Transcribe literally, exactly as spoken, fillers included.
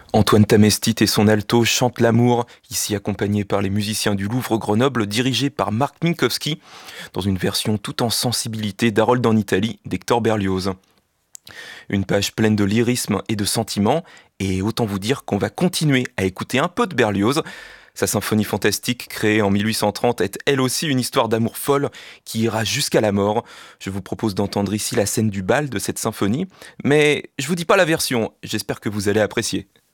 Antoine Tamestit et son alto chantent l'amour, ici accompagné par les musiciens du Louvre Grenoble, dirigés par Marc Minkowski, dans une version tout en sensibilité d'Harold en Italie d'Hector Berlioz. Une page pleine de lyrisme et de sentiments, et autant vous dire qu'on va continuer à écouter un peu de Berlioz. Sa symphonie fantastique, créée en mille huit cent trente, est elle aussi une histoire d'amour folle qui ira jusqu'à la mort. Je vous propose d'entendre ici la scène du bal de cette symphonie, mais je vous dis pas la version, j'espère que vous allez apprécier.